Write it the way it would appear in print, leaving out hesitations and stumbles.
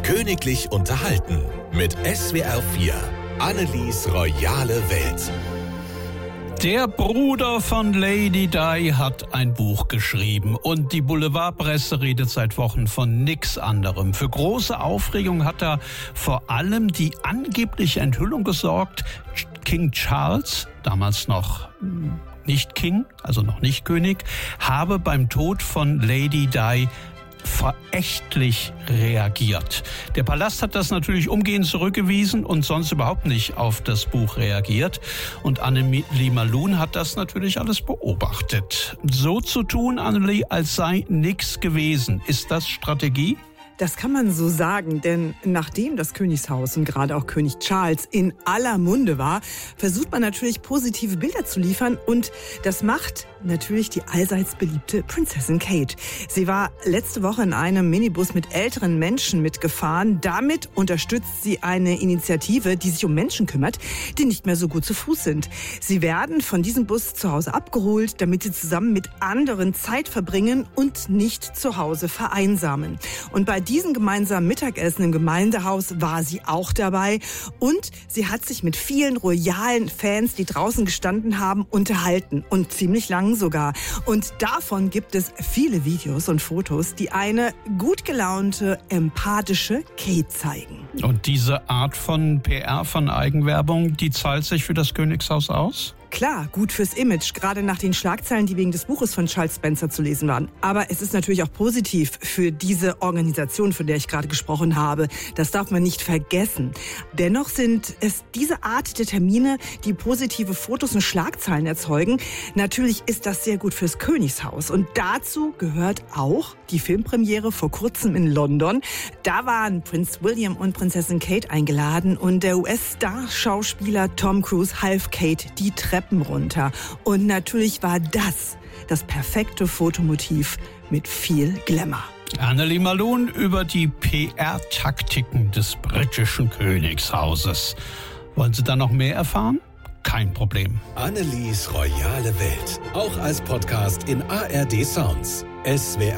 Königlich unterhalten mit SWR 4. Annelies royale Welt. Der Bruder von Lady Di hat ein Buch geschrieben und die Boulevardpresse redet seit Wochen von nichts anderem. Für große Aufregung hat da vor allem die angebliche Enthüllung gesorgt. King Charles, damals noch nicht King, also noch nicht König, habe beim Tod von Lady Di verächtlich reagiert. Der Palast hat das natürlich umgehend zurückgewiesen und sonst überhaupt nicht auf das Buch reagiert. Und Annelie Malun hat das natürlich alles beobachtet. So zu tun, Annelie, als sei nichts gewesen. Ist das Strategie? Das kann man so sagen, denn nachdem das Königshaus und gerade auch König Charles in aller Munde war, versucht man natürlich positive Bilder zu liefern und das macht natürlich die allseits beliebte Prinzessin Kate. Sie war letzte Woche in einem Minibus mit älteren Menschen mitgefahren. Damit unterstützt sie eine Initiative, die sich um Menschen kümmert, die nicht mehr so gut zu Fuß sind. Sie werden von diesem Bus zu Hause abgeholt, damit sie zusammen mit anderen Zeit verbringen und nicht zu Hause vereinsamen. Und bei diesem gemeinsamen Mittagessen im Gemeindehaus war sie auch dabei und sie hat sich mit vielen royalen Fans, die draußen gestanden haben, unterhalten und ziemlich lang sogar. Und davon gibt es viele Videos und Fotos, die eine gut gelaunte, empathische Kate zeigen. Und diese Art von PR, von Eigenwerbung, die zahlt sich für das Königshaus aus? Klar, gut fürs Image, gerade nach den Schlagzeilen, die wegen des Buches von Charles Spencer zu lesen waren. Aber es ist natürlich auch positiv für diese Organisation, von der ich gerade gesprochen habe. Das darf man nicht vergessen. Dennoch sind es diese Art der Termine, die positive Fotos und Schlagzeilen erzeugen. Natürlich ist das sehr gut fürs Königshaus. Und dazu gehört auch die Filmpremiere vor kurzem in London. Da waren Prinz William und Prinzessin Kate eingeladen und der US-Star-Schauspieler Tom Cruise half Kate die Treppen runter. Und natürlich war das perfekte Fotomotiv mit viel Glamour. Annelie Malun über die PR-Taktiken des britischen Königshauses. Wollen Sie da noch mehr erfahren? Kein Problem. Annelies royale Welt. Auch als Podcast in ARD Sounds. SWR